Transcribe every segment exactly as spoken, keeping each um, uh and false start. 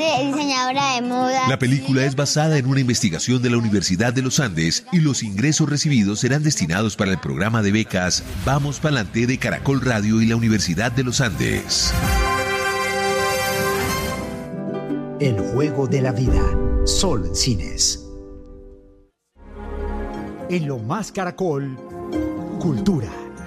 Diseñadora de moda. La película es basada en una investigación de la Universidad de los Andes y los ingresos recibidos serán destinados para el programa de becas Vamos Pa'lante de Caracol Radio y la Universidad de los Andes. El juego de la vida, solo en cines. En Lo Más Caracol, Cultura.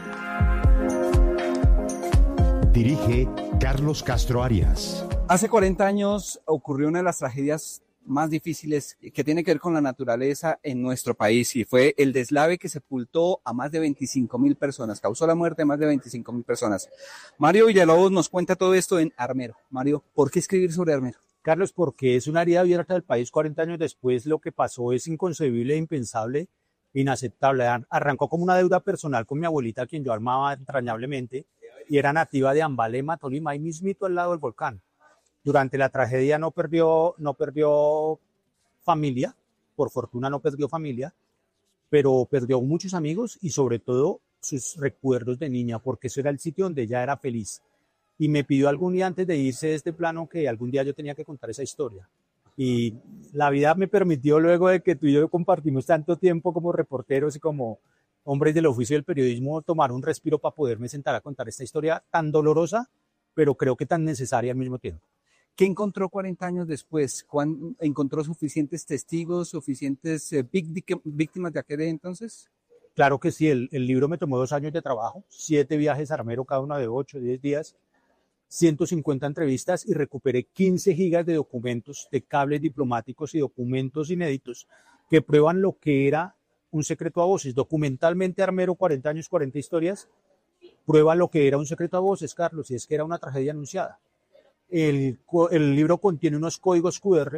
Dirige Carlos Castro Arias. Hace cuarenta años ocurrió una de las tragedias más difíciles que tiene que ver con la naturaleza en nuestro país y fue el deslave que sepultó a más de veinticinco mil personas, causó la muerte de más de veinticinco mil personas. Mario Villalobos nos cuenta todo esto en Armero. Mario, ¿por qué escribir sobre Armero? Carlos, porque es una herida abierta del país. Cuarenta años después lo que pasó es inconcebible, impensable, inaceptable. Arrancó como una deuda personal con mi abuelita, a quien yo amaba entrañablemente, y era nativa de Ambalema, Tolima, ahí mismito al lado del volcán. Durante la tragedia no perdió, no perdió familia, por fortuna no perdió familia, pero perdió muchos amigos y sobre todo sus recuerdos de niña, porque eso era el sitio donde ella era feliz. Y me pidió algún día antes de irse de este plano que algún día yo tenía que contar esa historia. Y la vida me permitió, luego de que tú y yo compartimos tanto tiempo como reporteros y como hombres del oficio del periodismo, tomar un respiro para poderme sentar a contar esta historia tan dolorosa, pero creo que tan necesaria al mismo tiempo. ¿Qué encontró cuarenta años después? ¿Cuán, ¿Encontró suficientes testigos, suficientes eh, víctimas de aquel entonces? Claro que sí, el, el libro me tomó dos años de trabajo, siete viajes a Armero, cada uno de ocho, diez días, ciento cincuenta entrevistas y recuperé quince gigas de documentos, de cables diplomáticos y documentos inéditos que prueban lo que era un secreto a voces. Documentalmente Armero, cuarenta años, cuarenta historias, prueba lo que era un secreto a voces, Carlos, y es que era una tragedia anunciada. El, el libro contiene unos códigos cu erre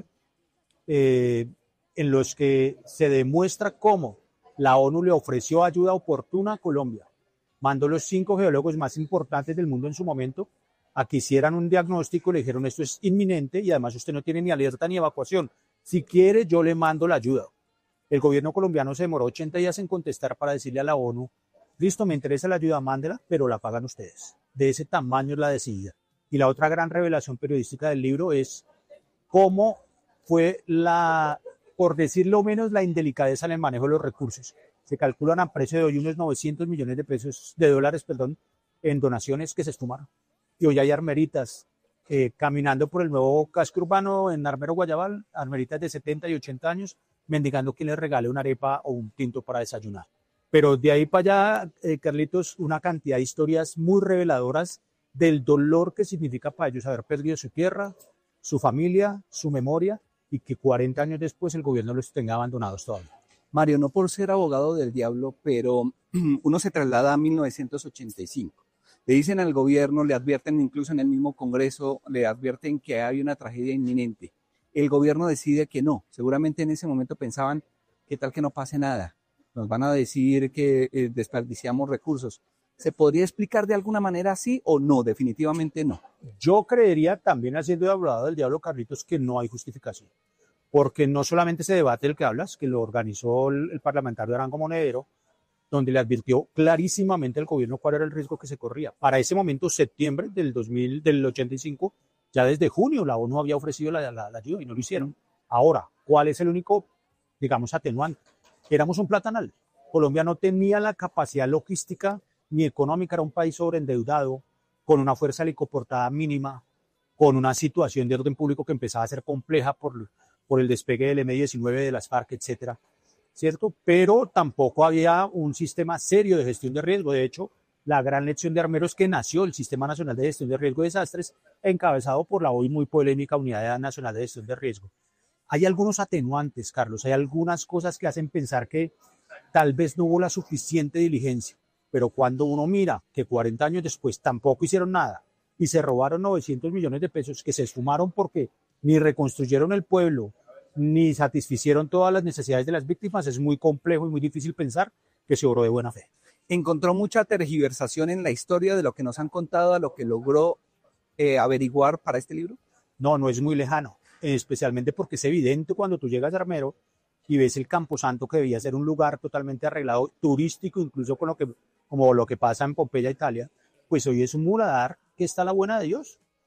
eh, en los que se demuestra cómo la ONU le ofreció ayuda oportuna a Colombia. Mandó los cinco geólogos más importantes del mundo en su momento a que hicieran un diagnóstico y le dijeron: esto es inminente y además usted no tiene ni alerta ni evacuación. Si quiere, yo le mando la ayuda. El gobierno colombiano se demoró ochenta días en contestar para decirle a la ONU: listo, me interesa la ayuda, mándela, pero la pagan ustedes. De ese tamaño es la decidida. Y la otra gran revelación periodística del libro es cómo fue la, por decirlo menos, la indelicadeza en el manejo de los recursos. Se calculan a precio de hoy unos novecientos millones de pesos, de dólares, perdón, en donaciones que se esfumaron. Y hoy hay armeritas eh, caminando por el nuevo casco urbano en Armero, Guayabal, armeritas de setenta y ochenta años, mendigando quien les regale una arepa o un tinto para desayunar. Pero de ahí para allá, eh, Carlitos, una cantidad de historias muy reveladoras del dolor que significa para ellos haber perdido su tierra, su familia, su memoria, y que cuarenta años después el gobierno los tenga abandonados todavía. Mario, no por ser abogado del diablo, pero uno se traslada a mil novecientos ochenta y cinco. Le dicen al gobierno, le advierten incluso en el mismo Congreso, le advierten que hay una tragedia inminente. El gobierno decide que no. Seguramente en ese momento pensaban, ¿qué tal que no pase nada? Nos van a decir que eh, desperdiciamos recursos. ¿Se podría explicar de alguna manera así o no? Definitivamente no. Yo creería, también haciendo de abogado del diablo, Carlitos, que no hay justificación. Porque no solamente ese debate del que hablas, que lo organizó el, el parlamentario Arango Monedero, donde le advirtió clarísimamente al gobierno cuál era el riesgo que se corría. Para ese momento, septiembre del dos mil, del ochenta y cinco, ya desde junio la ONU había ofrecido la, la, la ayuda y no lo hicieron. Ahora, ¿cuál es el único, digamos, atenuante? Éramos un platanal. Colombia no tenía la capacidad logística ni económica, era un país sobreendeudado, con una fuerza helicoportada mínima, con una situación de orden público que empezaba a ser compleja por, por el despegue del eme diecinueve, de las FARC, etcétera, ¿cierto? Pero tampoco había un sistema serio de gestión de riesgo. De hecho, la gran lección de Armero es que nació el Sistema Nacional de Gestión de Riesgo y Desastres, encabezado por la hoy muy polémica Unidad Nacional de Gestión de Riesgo. Hay algunos atenuantes, Carlos, hay algunas cosas que hacen pensar que tal vez no hubo la suficiente diligencia. Pero cuando uno mira que cuarenta años después tampoco hicieron nada y se robaron novecientos millones de pesos que se esfumaron porque ni reconstruyeron el pueblo, ni satisficieron todas las necesidades de las víctimas, es muy complejo y muy difícil pensar que se obró de buena fe. ¿Encontró mucha tergiversación en la historia de lo que nos han contado a lo que logró eh, averiguar para este libro? No, no es muy lejano, especialmente porque es evidente cuando tú llegas a Armero y ves el Camposanto, que debía ser un lugar totalmente arreglado, turístico, incluso con lo que, como lo que pasa en Pompeya, Italia, pues hoy es un muladar que está a la buena de Dios.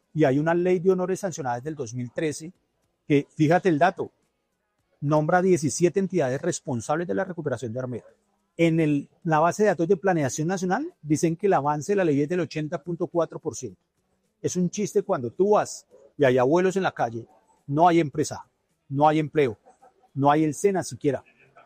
y hay una ley de honores sancionada desde el dos mil trece que, fíjate el dato, nombra diecisiete entidades responsables de la recuperación de armero. En el, la base de datos de Planeación Nacional dicen que el avance de la ley es del ochenta punto cuatro por ciento. Es un chiste cuando tú vas y hay abuelos en la calle, no hay empresa, no hay empleo, no hay el SENA siquiera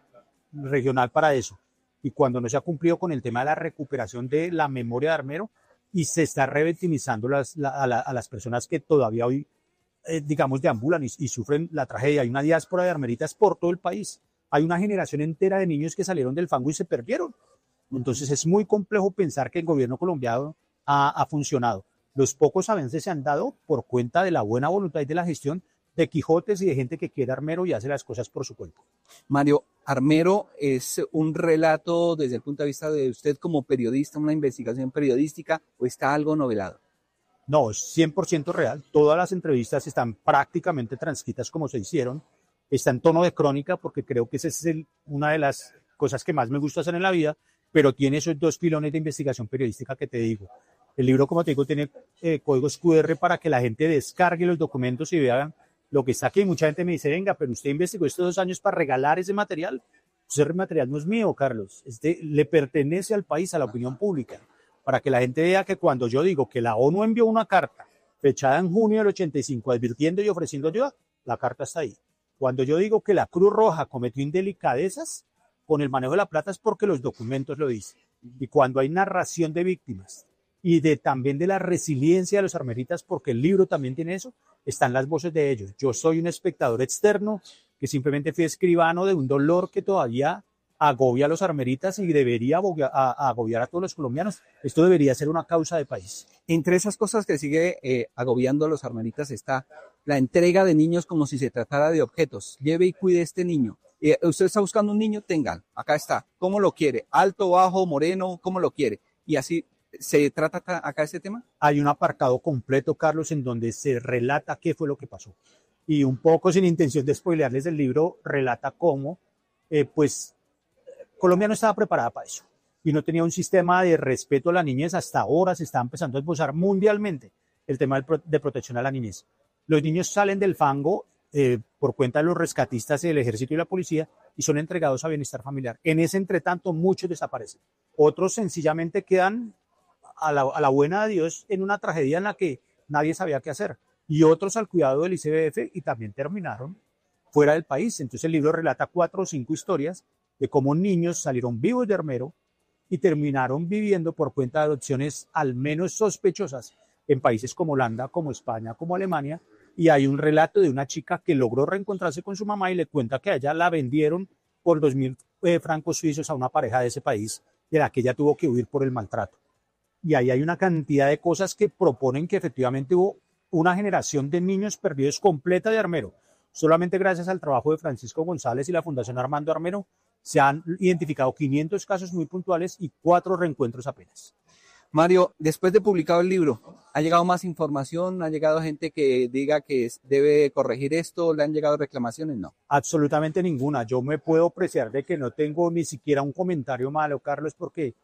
regional para eso. Y cuando no se ha cumplido con el tema de la recuperación de la memoria de armero y se está revictimizando las, la, a, la, a las personas que todavía hoy, eh, digamos, deambulan y, y sufren la tragedia. Hay una diáspora de armeritas por todo el país. Hay una generación entera de niños que salieron del fango y se perdieron. Entonces es muy complejo pensar que el gobierno colombiano ha, ha funcionado. Los pocos avances se han dado por cuenta de la buena voluntad y de la gestión de Quijotes y de gente que quiere armero y hace las cosas por su cuenta. Mario, Armero es un relato desde el punto de vista de usted como periodista, una investigación periodística, ¿o está algo novelado? No, es cien por ciento real. Todas las entrevistas están prácticamente transcritas como se hicieron. Está en tono de crónica porque creo que esa es el, una de las cosas que más me gusta hacer en la vida, pero tiene esos dos pilones de investigación periodística que te digo. El libro, como te digo, tiene eh, códigos cu erre para que la gente descargue los documentos y vean lo que está aquí. Mucha gente me dice, venga, pero usted investigó estos dos años para regalar ese material. Ese material no es mío, Carlos. Este le pertenece al país, a la opinión pública, para que la gente vea que cuando yo digo que la ONU envió una carta fechada en junio del ochenta y cinco advirtiendo y ofreciendo ayuda, la carta está ahí. Cuando yo digo que la Cruz Roja cometió indelicadezas con el manejo de la plata es porque los documentos lo dicen. Y cuando hay narración de víctimas y de también de la resiliencia de los armeritas, porque el libro también tiene eso, están las voces de ellos. Yo soy un espectador externo que simplemente fui escribano de un dolor que todavía agobia a los armeritas y debería agobiar a, a agobiar a todos los colombianos. Esto debería ser una causa de país. Entre esas cosas que sigue eh, agobiando a los armeritas está la entrega de niños como si se tratara de objetos. Lleve y cuide este niño. Eh, usted está buscando un niño, tengan, acá está. ¿Cómo lo quiere? Alto, bajo, moreno, ¿cómo lo quiere? Y así, ¿se trata acá, acá este tema? Hay un apartado completo, Carlos, en donde se relata qué fue lo que pasó. Y un poco sin intención de spoilearles el libro, relata cómo, eh, pues, Colombia no estaba preparada para eso. Y no tenía un sistema de respeto a la niñez. Hasta ahora se está empezando a esbozar mundialmente el tema de, pro de protección a la niñez. Los niños salen del fango eh, por cuenta de los rescatistas del ejército y la policía y son entregados a bienestar familiar. En ese entretanto, muchos desaparecen. Otros sencillamente quedan a la, a la buena de Dios en una tragedia en la que nadie sabía qué hacer. Y otros al cuidado del I C B F y también terminaron fuera del país. Entonces el libro relata cuatro o cinco historias de cómo niños salieron vivos de armero y terminaron viviendo por cuenta de adopciones al menos sospechosas en países como Holanda, como España, como Alemania. Y hay un relato de una chica que logró reencontrarse con su mamá y le cuenta que a ella la vendieron por dos mil eh, francos suizos a una pareja de ese país de la que ella tuvo que huir por el maltrato. Y ahí hay una cantidad de cosas que proponen que efectivamente hubo una generación de niños perdidos completa de armero. Solamente gracias al trabajo de Francisco González y la Fundación Armando Armero se han identificado quinientos casos muy puntuales y cuatro reencuentros apenas. Mario, después de publicado el libro, ¿ha llegado más información? ¿Ha llegado gente que diga que debe corregir esto? ¿Le han llegado reclamaciones? No. Absolutamente ninguna. Yo me puedo apreciar de que no tengo ni siquiera un comentario malo, Carlos, porque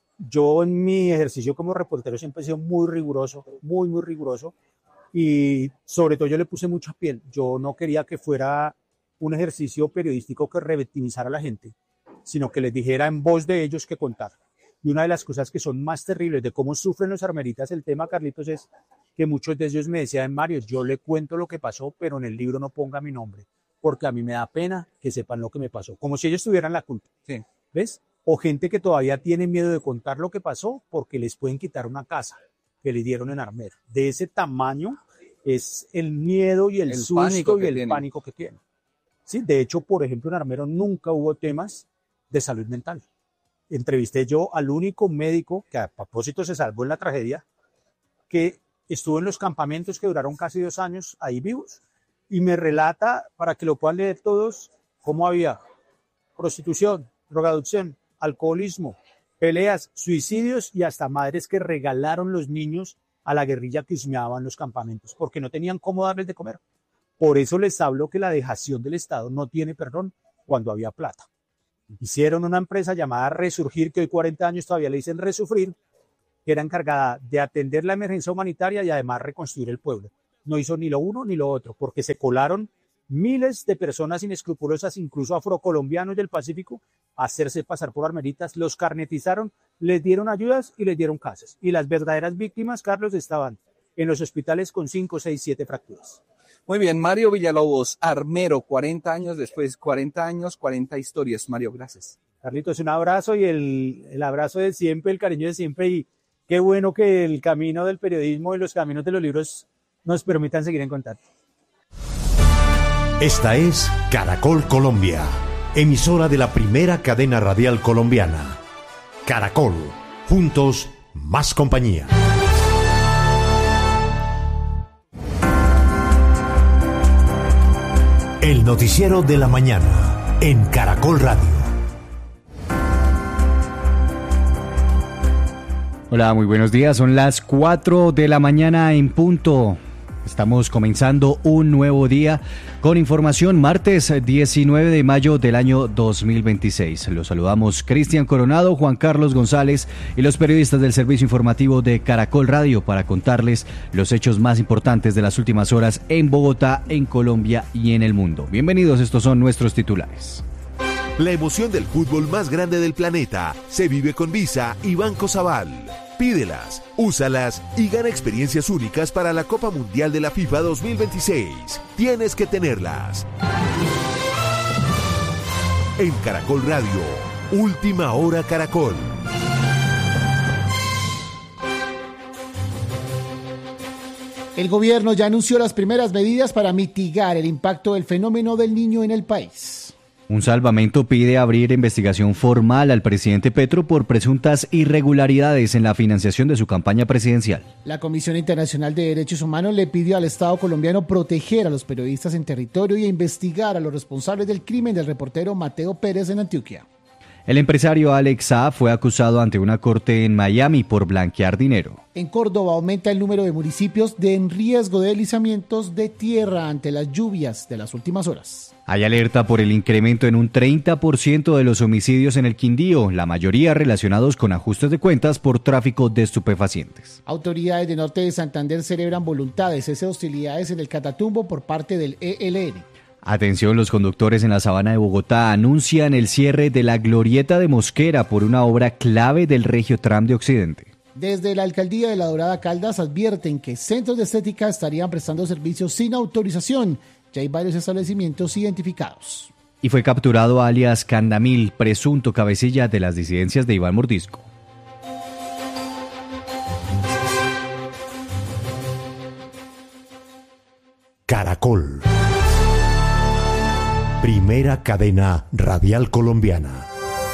yo en mi ejercicio como reportero siempre he sido muy riguroso, muy, muy riguroso. Y sobre todo yo le puse mucha piel. Yo no quería que fuera un ejercicio periodístico que revictimizara a la gente, sino que les dijera en voz de ellos que contar. Y una de las cosas que son más terribles de cómo sufren los armeritas, el tema, Carlitos, es que muchos de ellos me decían, Mario, yo le cuento lo que pasó, pero en el libro no ponga mi nombre, porque a mí me da pena que sepan lo que me pasó, como si ellos tuvieran la culpa. Sí. ¿Ves? O gente que todavía tiene miedo de contar lo que pasó porque les pueden quitar una casa que le dieron en armero. De ese tamaño es el miedo y el, el susto y el tienen. pánico que tienen. Sí, de hecho, por ejemplo, en armero nunca hubo temas de salud mental. Entrevisté yo al único médico que a propósito se salvó en la tragedia, que estuvo en los campamentos que duraron casi dos años ahí vivos y me relata, para que lo puedan leer todos, cómo había prostitución, drogadicción, alcoholismo, peleas, suicidios y hasta madres que regalaron los niños a la guerrilla que husmeaban los campamentos porque no tenían cómo darles de comer. Por eso les hablo que la dejación del Estado no tiene perdón cuando había plata. Hicieron una empresa llamada Resurgir, que hoy cuarenta años todavía le dicen Resufrir, que era encargada de atender la emergencia humanitaria y además reconstruir el pueblo. No hizo ni lo uno ni lo otro, porque se colaron miles de personas inescrupulosas, incluso afrocolombianos del Pacífico, a hacerse pasar por armeritas, los carnetizaron, les dieron ayudas y les dieron casas. Y las verdaderas víctimas, Carlos, estaban en los hospitales con cinco, seis, siete fracturas. Muy bien, Mario Villalobos, armero, cuarenta años después, cuarenta años, cuarenta historias. Mario, gracias. Carlitos, un abrazo y el, el abrazo de siempre, el cariño de siempre, y qué bueno que el camino del periodismo y los caminos de los libros nos permitan seguir en contacto. Esta es Caracol Colombia, emisora de la primera cadena radial colombiana. Caracol, juntos, más compañía. El noticiero de la mañana en Caracol Radio. Hola, muy buenos días. Son las cuatro de la mañana en punto. Estamos comenzando un nuevo día con información martes diecinueve de mayo del año dos mil veintiséis. Los saludamos Cristian Coronado, Juan Carlos González y los periodistas del servicio informativo de Caracol Radio para contarles los hechos más importantes de las últimas horas en Bogotá, en Colombia y en el mundo. Bienvenidos, estos son nuestros titulares. La emoción del fútbol más grande del planeta se vive con Visa y Banco Sabal. Pídelas, úsalas y gana experiencias únicas para la Copa Mundial de la FIFA dos mil veintiséis. Tienes que tenerlas. En Caracol Radio, Última Hora Caracol. El gobierno ya anunció las primeras medidas para mitigar el impacto del fenómeno del Niño en el país. Un salvamento pide abrir investigación formal al presidente Petro por presuntas irregularidades en la financiación de su campaña presidencial. La Comisión Internacional de Derechos Humanos le pidió al Estado colombiano proteger a los periodistas en territorio y investigar a los responsables del crimen del reportero Mateo Pérez en Antioquia. El empresario Alex Saab fue acusado ante una corte en Miami por blanquear dinero. En Córdoba aumenta el número de municipios de en riesgo de deslizamientos de tierra ante las lluvias de las últimas horas. Hay alerta por el incremento en un treinta por ciento de los homicidios en el Quindío, la mayoría relacionados con ajustes de cuentas por tráfico de estupefacientes. Autoridades de Norte de Santander celebran voluntad de cese de hostilidades en el Catatumbo por parte del E L N. Atención, los conductores en la Sabana de Bogotá anuncian el cierre de la glorieta de Mosquera por una obra clave del Regiotram de Occidente. Desde la Alcaldía de La Dorada Caldas advierten que centros de estética estarían prestando servicios sin autorización. Ya hay varios establecimientos identificados. Y fue capturado alias Candamil, presunto cabecilla de las disidencias de Iván Mordisco. Caracol. Primera cadena radial colombiana.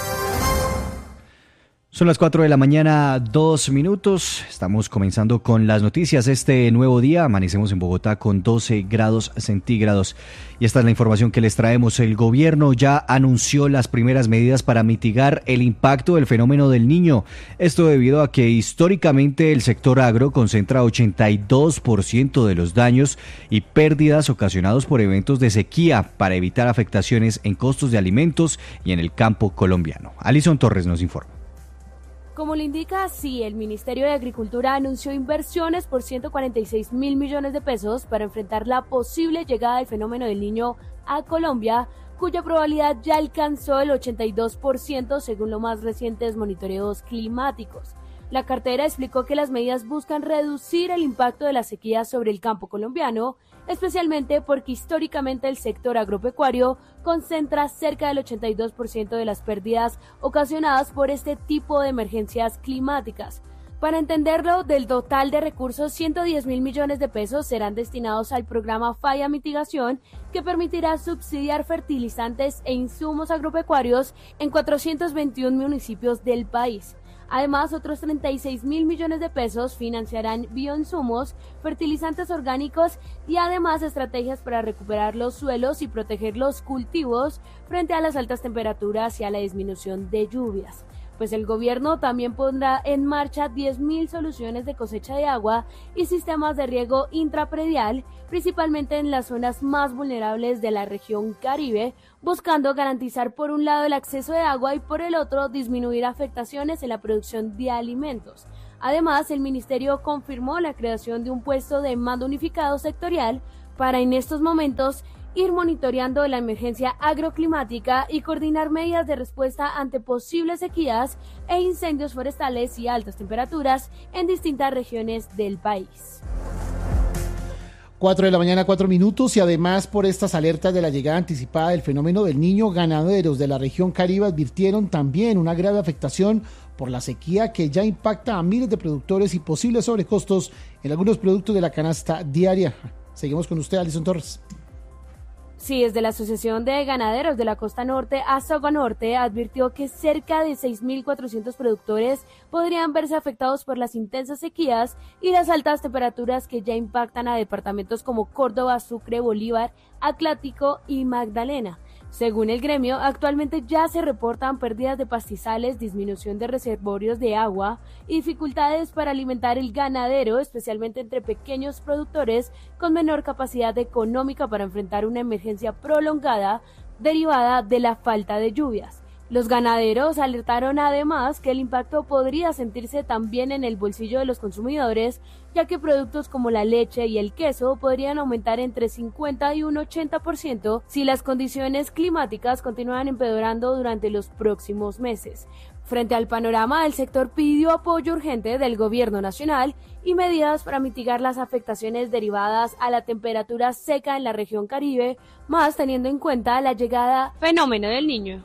Son las cuatro de la mañana, dos minutos. Estamos comenzando con las noticias. Este nuevo día amanecemos en Bogotá con doce grados centígrados. Y esta es la información que les traemos. El gobierno ya anunció las primeras medidas para mitigar el impacto del fenómeno del Niño. Esto debido a que históricamente el sector agro concentra ochenta y dos por ciento de los daños y pérdidas ocasionados por eventos de sequía para evitar afectaciones en costos de alimentos y en el campo colombiano. Alison Torres nos informa. Como le indica así, el Ministerio de Agricultura anunció inversiones por ciento cuarenta y seis mil millones de pesos para enfrentar la posible llegada del fenómeno del Niño a Colombia, cuya probabilidad ya alcanzó el ochenta y dos por ciento según los más recientes monitoreos climáticos. La cartera explicó que las medidas buscan reducir el impacto de la sequía sobre el campo colombiano, especialmente porque históricamente el sector agropecuario concentra cerca del ochenta y dos por ciento de las pérdidas ocasionadas por este tipo de emergencias climáticas. Para entenderlo, del total de recursos, ciento diez mil millones de pesos serán destinados al programa Falla Mitigación, que permitirá subsidiar fertilizantes e insumos agropecuarios en cuatrocientos veintiún municipios del país. Además, otros treinta y seis mil millones de pesos financiarán bioinsumos, fertilizantes orgánicos y además estrategias para recuperar los suelos y proteger los cultivos frente a las altas temperaturas y a la disminución de lluvias. Pues el gobierno también pondrá en marcha diez mil soluciones de cosecha de agua y sistemas de riego intrapredial, principalmente en las zonas más vulnerables de la región Caribe, buscando garantizar por un lado el acceso de agua y por el otro disminuir afectaciones en la producción de alimentos. Además, el ministerio confirmó la creación de un puesto de mando unificado sectorial para en estos momentos ir monitoreando la emergencia agroclimática y coordinar medidas de respuesta ante posibles sequías e incendios forestales y altas temperaturas en distintas regiones del país. Cuatro de la mañana, cuatro minutos, y además por estas alertas de la llegada anticipada del fenómeno del Niño, ganaderos de la región Caribe advirtieron también una grave afectación por la sequía que ya impacta a miles de productores y posibles sobrecostos en algunos productos de la canasta diaria. Seguimos con usted, Alison Torres. Sí, desde la Asociación de Ganaderos de la Costa Norte, Asoganorte, advirtió que cerca de seis mil cuatrocientos productores podrían verse afectados por las intensas sequías y las altas temperaturas que ya impactan a departamentos como Córdoba, Sucre, Bolívar, Atlántico y Magdalena. Según el gremio, actualmente ya se reportan pérdidas de pastizales, disminución de reservorios de agua y dificultades para alimentar el ganadero, especialmente entre pequeños productores con menor capacidad económica para enfrentar una emergencia prolongada derivada de la falta de lluvias. Los ganaderos alertaron además que el impacto podría sentirse también en el bolsillo de los consumidores, ya que productos como la leche y el queso podrían aumentar entre cincuenta y un ochenta por ciento si las condiciones climáticas continúan empeorando durante los próximos meses. Frente al panorama, el sector pidió apoyo urgente del gobierno nacional y medidas para mitigar las afectaciones derivadas a la temperatura seca en la región Caribe, más teniendo en cuenta la llegada fenómeno del Niño.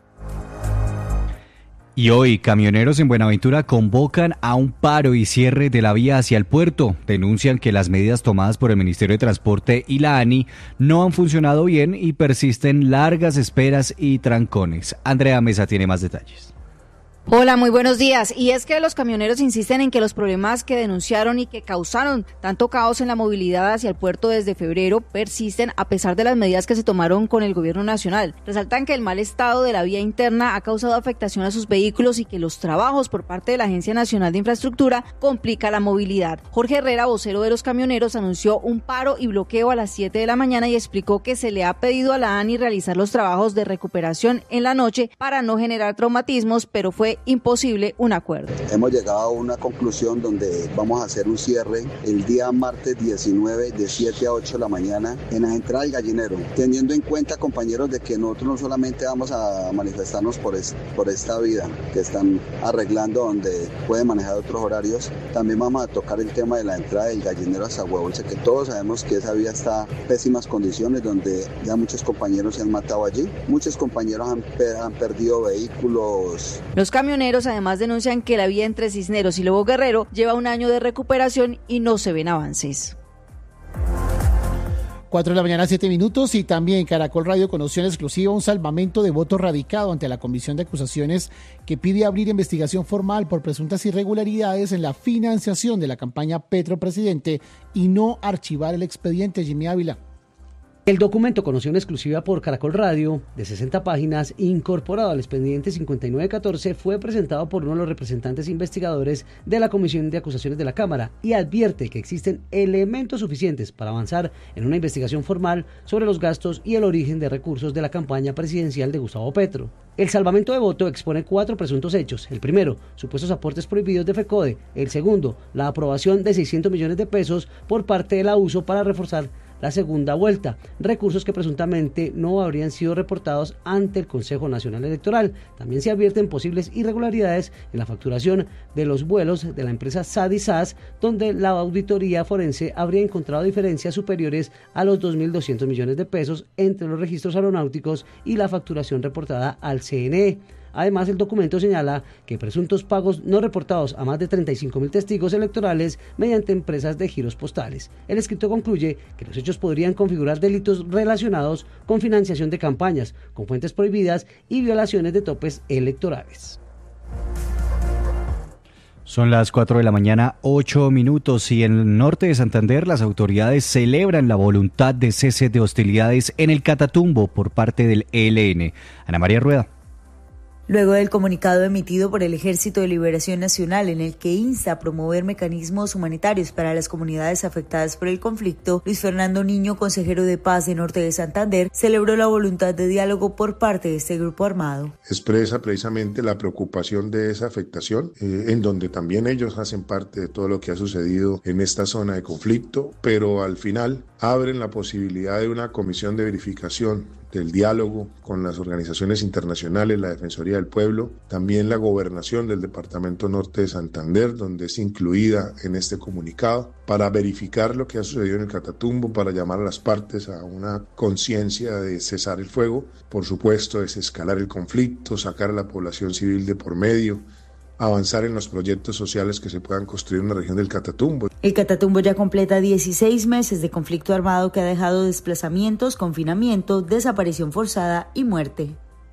Y hoy, camioneros en Buenaventura convocan a un paro y cierre de la vía hacia el puerto. Denuncian que las medidas tomadas por el Ministerio de Transporte y la ANI no han funcionado bien y persisten largas esperas y trancones. Andrea Mesa tiene más detalles. Hola, muy buenos días. Y es que los camioneros insisten en que los problemas que denunciaron y que causaron tanto caos en la movilidad hacia el puerto desde febrero persisten a pesar de las medidas que se tomaron con el gobierno nacional. Resaltan que el mal estado de la vía interna ha causado afectación a sus vehículos y que los trabajos por parte de la Agencia Nacional de Infraestructura complica la movilidad. Jorge Herrera, vocero de los camioneros, anunció un paro y bloqueo a las siete de la mañana y explicó que se le ha pedido a la ANI realizar los trabajos de recuperación en la noche para no generar traumatismos, pero fue imposible un acuerdo. Hemos llegado a una conclusión donde vamos a hacer un cierre el día martes diecinueve de siete a ocho de la mañana en la entrada del gallinero, teniendo en cuenta, compañeros, de que nosotros no solamente vamos a manifestarnos por, es, por esta vida que están arreglando donde pueden manejar otros horarios, también vamos a tocar el tema de la entrada del gallinero hasta Huevolce, que todos sabemos que esa vía está en pésimas condiciones, donde ya muchos compañeros se han matado allí, muchos compañeros han, han perdido vehículos. Los camioneros además denuncian que la vía entre Cisneros y Lobo Guerrero lleva un año de recuperación y no se ven avances. Cuatro de la mañana, siete minutos, y también Caracol Radio conoció en exclusiva un salvamento de voto radicado ante la Comisión de Acusaciones que pide abrir investigación formal por presuntas irregularidades en la financiación de la campaña Petro Presidente y no archivar el expediente. Jimmy Ávila. El documento, conocido en exclusiva por Caracol Radio, de sesenta páginas, incorporado al expediente cincuenta y nueve catorce, fue presentado por uno de los representantes investigadores de la Comisión de Acusaciones de la Cámara y advierte que existen elementos suficientes para avanzar en una investigación formal sobre los gastos y el origen de recursos de la campaña presidencial de Gustavo Petro. El salvamento de voto expone cuatro presuntos hechos. El primero, supuestos aportes prohibidos de FECODE. El segundo, la aprobación de seiscientos millones de pesos por parte de la U S O para reforzar la segunda vuelta, recursos que presuntamente no habrían sido reportados ante el Consejo Nacional Electoral. También se advierten posibles irregularidades en la facturación de los vuelos de la empresa S A D y S A S, donde la auditoría forense habría encontrado diferencias superiores a los dos mil doscientos millones de pesos entre los registros aeronáuticos y la facturación reportada al C N E. Además, el documento señala que presuntos pagos no reportados a más de treinta y cinco mil testigos electorales mediante empresas de giros postales. El escrito concluye que los hechos podrían configurar delitos relacionados con financiación de campañas, con fuentes prohibidas y violaciones de topes electorales. Son las cuatro de la mañana, ocho minutos, y en el norte de Santander las autoridades celebran la voluntad de cese de hostilidades en el Catatumbo por parte del E L N. Ana María Rueda. Luego del comunicado emitido por el Ejército de Liberación Nacional en el que insta a promover mecanismos humanitarios para las comunidades afectadas por el conflicto, Luis Fernando Niño, consejero de paz de Norte de Santander, celebró la voluntad de diálogo por parte de este grupo armado. Expresa precisamente la preocupación de esa afectación, eh, en donde también ellos hacen parte de todo lo que ha sucedido en esta zona de conflicto, pero al final abren la posibilidad de una comisión de verificación del diálogo con las organizaciones internacionales, la Defensoría del Pueblo, también la Gobernación del Departamento Norte de Santander, donde es incluida en este comunicado, para verificar lo que ha sucedido en el Catatumbo, para llamar a las partes a una conciencia de cesar el fuego, por supuesto desescalar el conflicto, sacar a la población civil de por medio, avanzar en los proyectos sociales que se puedan construir en la región del Catatumbo. El Catatumbo ya completa dieciséis meses de conflicto armado que ha dejado desplazamientos, confinamiento, desaparición forzada y muerte.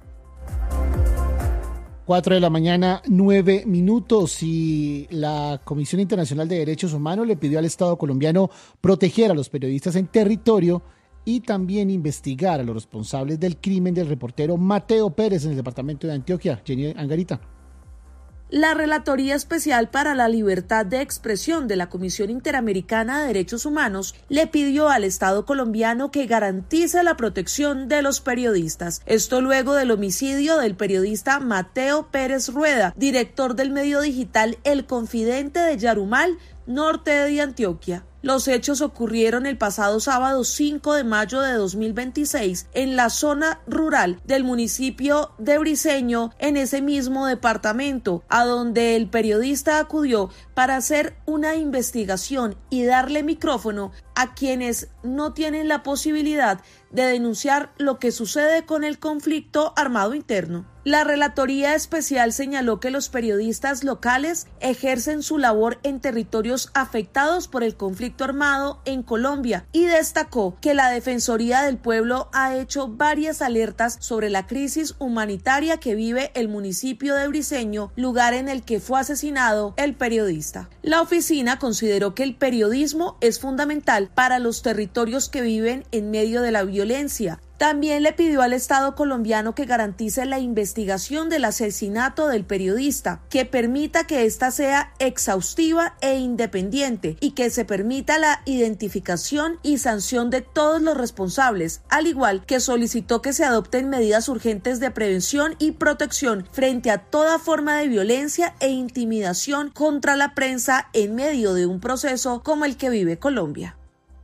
Cuatro de la mañana, nueve minutos, y la Comisión Internacional de Derechos Humanos le pidió al Estado colombiano proteger a los periodistas en territorio y también investigar a los responsables del crimen del reportero Mateo Pérez en el departamento de Antioquia. Jenny Angarita. La Relatoría Especial para la Libertad de Expresión de la Comisión Interamericana de Derechos Humanos le pidió al Estado colombiano que garantice la protección de los periodistas. Esto luego del homicidio del periodista Mateo Pérez Rueda, director del medio digital El Confidente de Yarumal, norte de Antioquia. Los hechos ocurrieron el pasado sábado cinco de mayo de dos mil veintiséis en la zona rural del municipio de Briceño, en ese mismo departamento, a donde el periodista acudió para hacer una investigación y darle micrófono a quienes no tienen la posibilidad de denunciar lo que sucede con el conflicto armado interno. La Relatoría Especial señaló que los periodistas locales ejercen su labor en territorios afectados por el conflicto armado en Colombia y destacó que la Defensoría del Pueblo ha hecho varias alertas sobre la crisis humanitaria que vive el municipio de Briceño, lugar en el que fue asesinado el periodista. La oficina consideró que el periodismo es fundamental para los territorios que viven en medio de la violencia. También le pidió al Estado colombiano que garantice la investigación del asesinato del periodista, que permita que ésta sea exhaustiva e independiente y que se permita la identificación y sanción de todos los responsables, al igual que solicitó que se adopten medidas urgentes de prevención y protección frente a toda forma de violencia e intimidación contra la prensa en medio de un proceso como el que vive Colombia.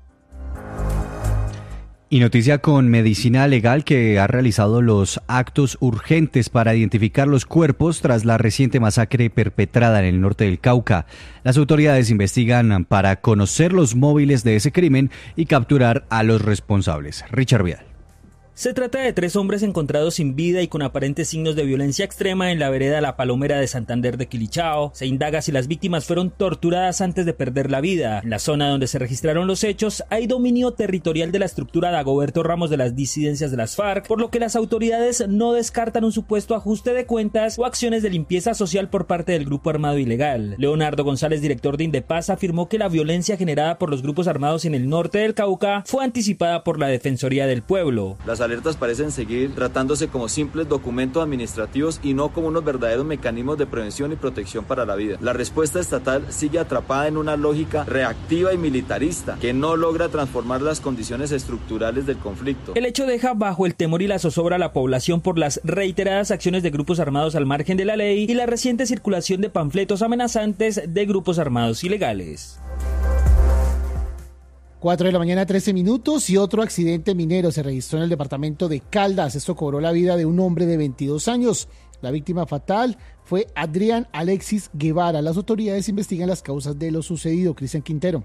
Y noticia con Medicina Legal, que ha realizado los actos urgentes para identificar los cuerpos tras la reciente masacre perpetrada en el norte del Cauca. Las autoridades investigan para conocer los móviles de ese crimen y capturar a los responsables. Richard Vidal. Se trata de tres hombres encontrados sin vida y con aparentes signos de violencia extrema en la vereda La Palomera de Santander de Quilichao. Se indaga si las víctimas fueron torturadas antes de perder la vida. En la zona donde se registraron los hechos hay dominio territorial de la estructura Dagoberto Ramos de las disidencias de las FARC, por lo que las autoridades no descartan un supuesto ajuste de cuentas o acciones de limpieza social por parte del grupo armado ilegal. Leonardo González, director de Indepaz, afirmó que la violencia generada por los grupos armados en el norte del Cauca fue anticipada por la Defensoría del Pueblo. Las alertas parecen seguir tratándose como simples documentos administrativos y no como unos verdaderos mecanismos de prevención y protección para la vida. La respuesta estatal sigue atrapada en una lógica reactiva y militarista que no logra transformar las condiciones estructurales del conflicto. El hecho deja bajo el temor y la zozobra a la población por las reiteradas acciones de grupos armados al margen de la ley y la reciente circulación de panfletos amenazantes de grupos armados ilegales. Cuatro de la mañana, trece minutos, y otro accidente minero se registró en el departamento de Caldas. Esto cobró la vida de un hombre de veintidós años. La víctima fatal fue Adrián Alexis Guevara. Las autoridades investigan las causas de lo sucedido. Cristian Quintero.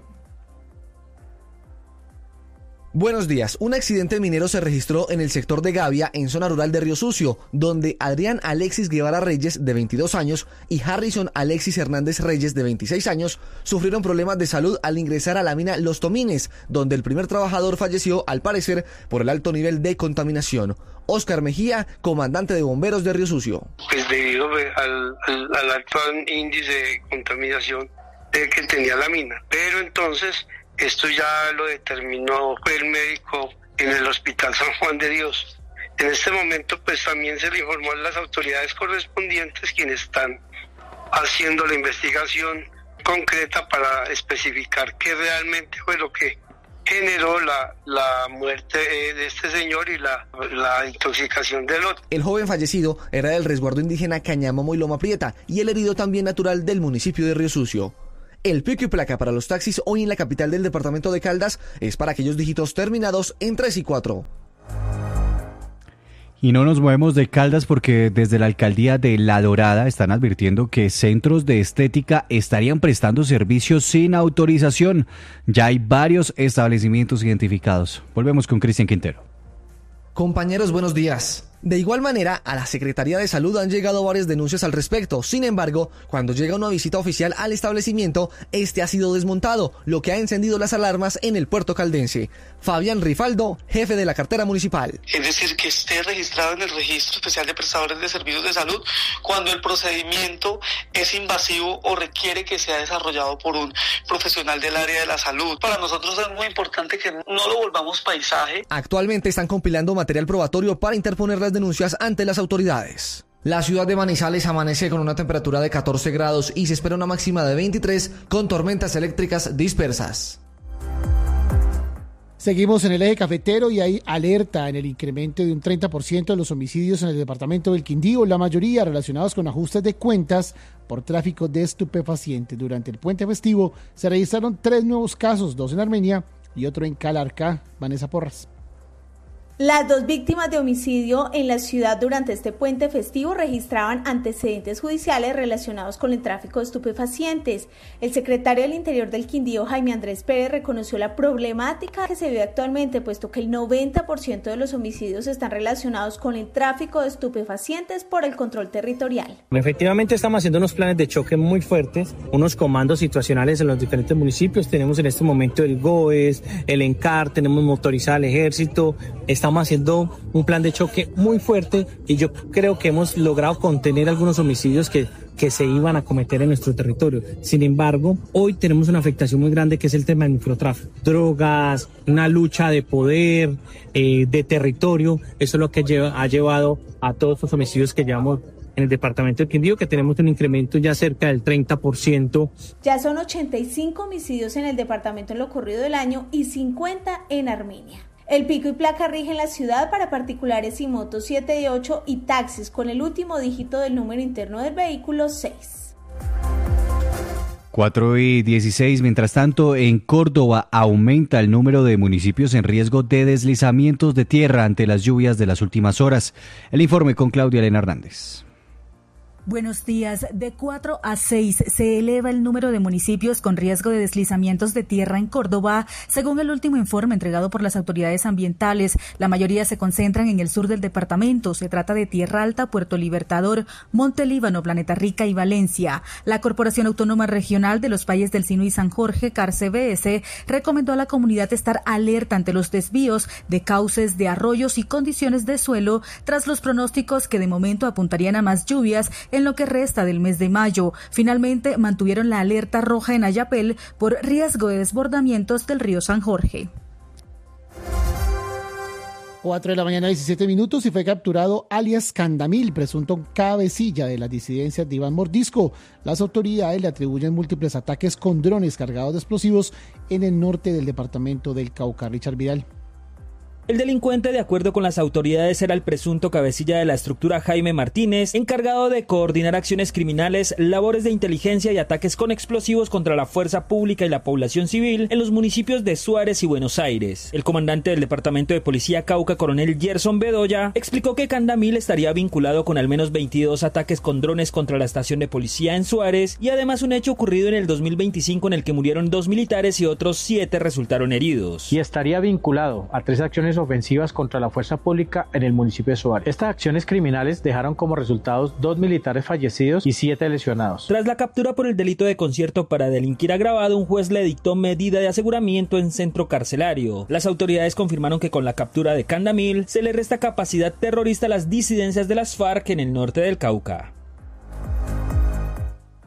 Buenos días. Un accidente minero se registró en el sector de Gavia, en zona rural de Río Sucio, donde Adrián Alexis Guevara Reyes, de veintidós años, y Harrison Alexis Hernández Reyes, de veintiséis años, sufrieron problemas de salud al ingresar a la mina Los Tomines, donde el primer trabajador falleció, al parecer, por el alto nivel de contaminación. Oscar Mejía, comandante de bomberos de Río Sucio. Pues debido al, al, al actual índice de contaminación eh, que tenía la mina. Pero entonces... esto ya lo determinó el médico en el Hospital San Juan de Dios. En este momento pues también se le informó a las autoridades correspondientes quienes están haciendo la investigación concreta para especificar qué realmente fue lo que generó la, la muerte de este señor y la, la intoxicación del otro. El joven fallecido era del resguardo indígena Cañamomo y Loma Prieta y el herido también natural del municipio de Río Sucio. El pico y placa para los taxis hoy en la capital del departamento de Caldas es para aquellos dígitos terminados en tres y cuatro. Y no nos movemos de Caldas porque desde la alcaldía de La Dorada están advirtiendo que centros de estética estarían prestando servicios sin autorización. Ya hay varios establecimientos identificados. Volvemos con Cristian Quintero. Compañeros, buenos días. De igual manera, a la Secretaría de Salud han llegado varias denuncias al respecto. Sin embargo, cuando llega una visita oficial al establecimiento, este ha sido desmontado, lo que ha encendido las alarmas en el puerto caldense. Fabián Rifaldo, jefe de la cartera municipal. Es decir, que esté registrado en el Registro Especial de Prestadores de Servicios de Salud cuando el procedimiento es invasivo o requiere que sea desarrollado por un profesional del área de la salud. Para nosotros es muy importante que no lo volvamos paisaje. Actualmente están compilando material probatorio para interponer las denuncias ante las autoridades. La ciudad de Manizales amanece con una temperatura de catorce grados y se espera una máxima de veintitrés con tormentas eléctricas dispersas. Seguimos en el eje cafetero y hay alerta en el incremento de un treinta por ciento de los homicidios en el departamento del Quindío, la mayoría relacionados con ajustes de cuentas por tráfico de estupefacientes. Durante el puente festivo se registraron tres nuevos casos, dos en Armenia y otro en Calarcá. Vanessa Porras. Las dos víctimas de homicidio en la ciudad durante este puente festivo registraban antecedentes judiciales relacionados con el tráfico de estupefacientes. El secretario del Interior del Quindío, Jaime Andrés Pérez, reconoció la problemática que se vive actualmente, puesto que el noventa por ciento de los homicidios están relacionados con el tráfico de estupefacientes por el control territorial. Efectivamente estamos haciendo unos planes de choque muy fuertes, unos comandos situacionales en los diferentes municipios. Tenemos en este momento el GOES, el ENCAR, tenemos motorizado el ejército. Estamos haciendo un plan de choque muy fuerte y yo creo que hemos logrado contener algunos homicidios que, que se iban a cometer en nuestro territorio. Sin embargo, hoy tenemos una afectación muy grande que es el tema del microtráfico. Drogas, una lucha de poder, eh, de territorio. Eso es lo que lleva, ha llevado a todos estos homicidios que llevamos en el departamento del Quindío, que tenemos un incremento ya cerca del treinta por ciento. Ya son ochenta y cinco homicidios en el departamento en lo corrido del año y cincuenta en Armenia. El pico y placa rige en la ciudad para particulares y motos siete y ocho y taxis con el último dígito del número interno del vehículo seis. cuatro y dieciséis. Mientras tanto, en Córdoba aumenta el número de municipios en riesgo de deslizamientos de tierra ante las lluvias de las últimas horas. El informe con Claudia Elena Hernández. Buenos días. De cuatro a seis se eleva el número de municipios con riesgo de deslizamientos de tierra en Córdoba, según el último informe entregado por las autoridades ambientales. La mayoría se concentran en el sur del departamento. Se trata de Tierra Alta, Puerto Libertador, Monte Líbano, Planeta Rica y Valencia. La Corporación Autónoma Regional de los Valles del Sinu y San Jorge, CARCBS, recomendó a la comunidad estar alerta ante los desvíos de cauces, de arroyos y condiciones de suelo tras los pronósticos que de momento apuntarían a más lluvias en lo que resta del mes de mayo. Finalmente mantuvieron la alerta roja en Ayapel por riesgo de desbordamientos del río San Jorge. cuatro de la mañana, diecisiete minutos, y fue capturado alias Candamil, presunto cabecilla de las disidencias de Iván Mordisco. Las autoridades le atribuyen múltiples ataques con drones cargados de explosivos en el norte del departamento del Cauca. Richard Vidal. El delincuente, de acuerdo con las autoridades, era el presunto cabecilla de la estructura Jaime Martínez, encargado de coordinar acciones criminales, labores de inteligencia y ataques con explosivos contra la fuerza pública y la población civil en los municipios de Suárez y Buenos Aires. El comandante del Departamento de Policía Cauca, coronel Gerson Bedoya, explicó que Candamil estaría vinculado con al menos veintidós ataques con drones contra la estación de policía en Suárez y además un hecho ocurrido en el dos mil veinticinco en el que murieron dos militares y otros siete resultaron heridos. Y estaría vinculado a tres acciones ofensivas contra la fuerza pública en el municipio de Suárez. Estas acciones criminales dejaron como resultados dos militares fallecidos y siete lesionados. Tras la captura por el delito de concierto para delinquir agravado, un juez le dictó medida de aseguramiento en centro carcelario. Las autoridades confirmaron que con la captura de Candamil se le resta capacidad terrorista a las disidencias de las FARC en el norte del Cauca.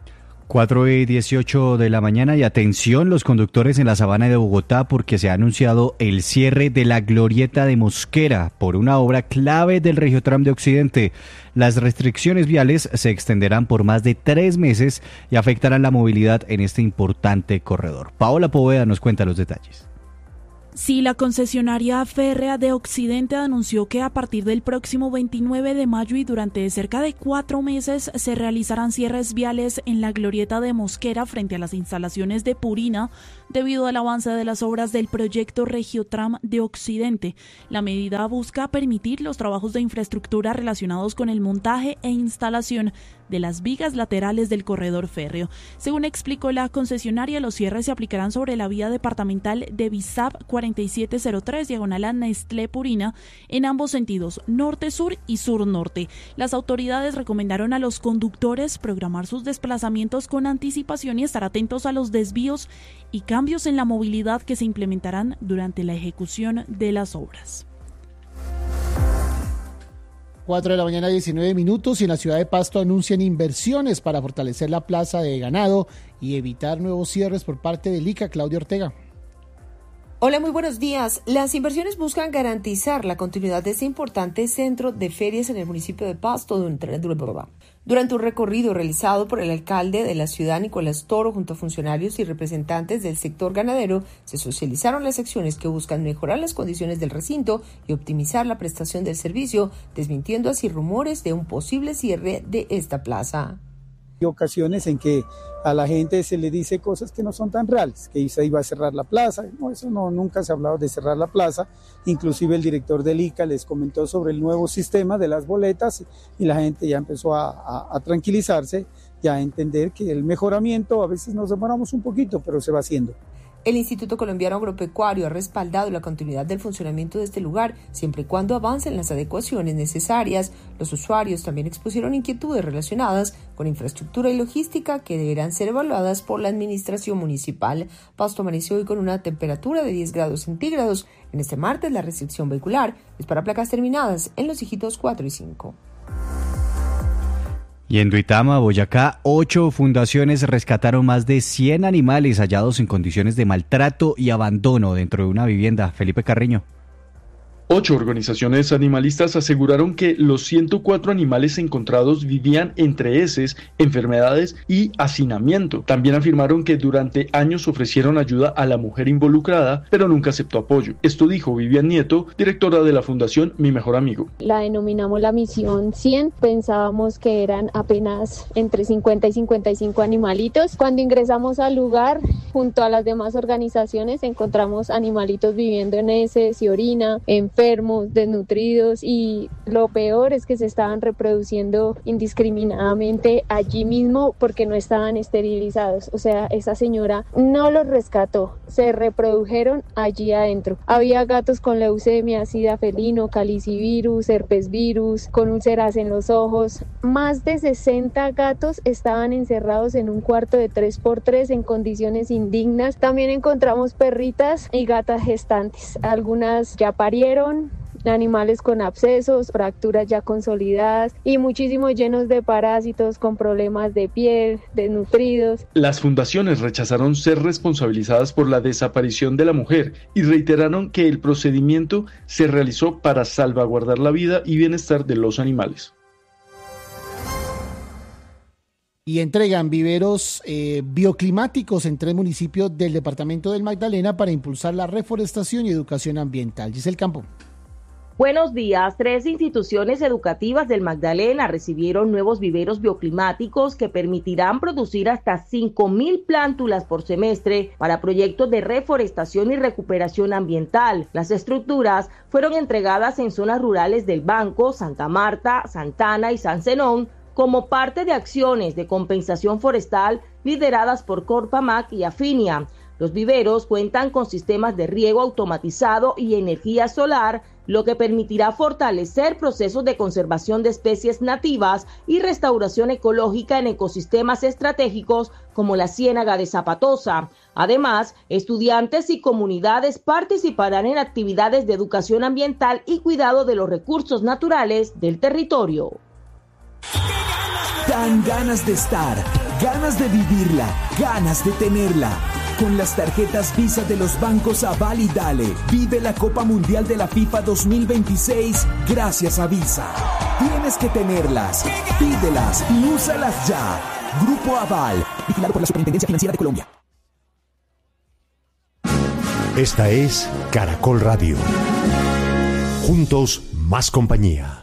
cuatro y dieciocho de la mañana y atención los conductores en la sabana de Bogotá porque se ha anunciado el cierre de la glorieta de Mosquera por una obra clave del Regiotram de Occidente. Las restricciones viales se extenderán por más de tres meses y afectarán la movilidad en este importante corredor. Paola Poveda nos cuenta los detalles. Sí, la concesionaria férrea de Occidente anunció que a partir del próximo veintinueve de mayo y durante cerca de cuatro meses se realizarán cierres viales en la glorieta de Mosquera frente a las instalaciones de Purina debido al avance de las obras del proyecto Regiotram de Occidente. La medida busca permitir los trabajos de infraestructura relacionados con el montaje e instalación de las vigas laterales del corredor férreo. Según explicó la concesionaria, los cierres se aplicarán sobre la vía departamental de Bizap cuarenta y siete cero tres, diagonal a Nestlé Purina, en ambos sentidos, norte-sur y sur-norte. Las autoridades recomendaron a los conductores programar sus desplazamientos con anticipación y estar atentos a los desvíos y cambios en la movilidad que se implementarán durante la ejecución de las obras. cuatro de la mañana, diecinueve minutos, y en la ciudad de Pasto anuncian inversiones para fortalecer la plaza de ganado y evitar nuevos cierres por parte del I C A. Claudia Ortega. Hola, muy buenos días. Las inversiones buscan garantizar la continuidad de este importante centro de ferias en el municipio de Pasto durante un recorrido realizado por el alcalde de la ciudad, Nicolás Toro, junto a funcionarios y representantes del sector ganadero. Se socializaron las acciones que buscan mejorar las condiciones del recinto y optimizar la prestación del servicio, desmintiendo así rumores de un posible cierre de esta plaza. Hay ocasiones en que a la gente se le dice cosas que no son tan reales, que se iba a cerrar la plaza. No, eso no, nunca se ha hablado de cerrar la plaza. Inclusive el director del I C A les comentó sobre el nuevo sistema de las boletas y la gente ya empezó a, a, a tranquilizarse y a entender que el mejoramiento, a veces nos demoramos un poquito, pero se va haciendo. El Instituto Colombiano Agropecuario ha respaldado la continuidad del funcionamiento de este lugar, siempre y cuando avancen las adecuaciones necesarias. Los usuarios también expusieron inquietudes relacionadas con infraestructura y logística que deberán ser evaluadas por la administración municipal. Pasto amaneció hoy con una temperatura de diez grados centígrados. En este martes, la restricción vehicular es para placas terminadas en los dígitos cuatro y cinco. Y en Duitama, Boyacá, ocho fundaciones rescataron más de cien animales hallados en condiciones de maltrato y abandono dentro de una vivienda. Felipe Carreño. Ocho organizaciones animalistas aseguraron que los ciento cuatro animales encontrados vivían entre heces, enfermedades y hacinamiento. También afirmaron que durante años ofrecieron ayuda a la mujer involucrada, pero nunca aceptó apoyo. Esto dijo Vivian Nieto, directora de la Fundación Mi Mejor Amigo. La denominamos la misión cien. Pensábamos que eran apenas entre cincuenta y cincuenta y cinco animalitos. Cuando ingresamos al lugar, junto a las demás organizaciones, encontramos animalitos viviendo en heces y orina, en enfermos, desnutridos, y lo peor es que se estaban reproduciendo indiscriminadamente allí mismo porque no estaban esterilizados. O sea, esa señora no los rescató, se reprodujeron allí adentro. Había gatos con leucemia, sida felino, calicivirus, herpes virus, con úlceras en los ojos. Más de sesenta gatos estaban encerrados en un cuarto de tres por tres en condiciones indignas. También encontramos perritas y gatas gestantes. Algunas ya parieron, animales con abscesos, fracturas ya consolidadas y muchísimos llenos de parásitos con problemas de piel, desnutridos. Las fundaciones rechazaron ser responsabilizadas por la desaparición de la mujer y reiteraron que el procedimiento se realizó para salvaguardar la vida y bienestar de los animales. Y entregan viveros eh, bioclimáticos en tres municipios del departamento del Magdalena para impulsar la reforestación y educación ambiental. Giselle Campo. Buenos días. Tres instituciones educativas del Magdalena recibieron nuevos viveros bioclimáticos que permitirán producir hasta cinco mil plántulas por semestre para proyectos de reforestación y recuperación ambiental. Las estructuras fueron entregadas en zonas rurales del Banco, Santa Marta, Santana y San Zenón, como parte de acciones de compensación forestal lideradas por Corpamac y Afinia. Los viveros cuentan con sistemas de riego automatizado y energía solar, lo que permitirá fortalecer procesos de conservación de especies nativas y restauración ecológica en ecosistemas estratégicos como la Ciénaga de Zapatosa. Además, estudiantes y comunidades participarán en actividades de educación ambiental y cuidado de los recursos naturales del territorio. Dan ganas de estar Ganas de vivirla, ganas de tenerla. Con las tarjetas Visa de los bancos Aval y Dale, vive la Copa Mundial de la FIFA dos mil veintiséis gracias a Visa. Tienes que tenerlas, pídelas y úsalas ya. Grupo Aval, vigilado por la Superintendencia Financiera de Colombia. Esta es Caracol Radio. Juntos, más compañía.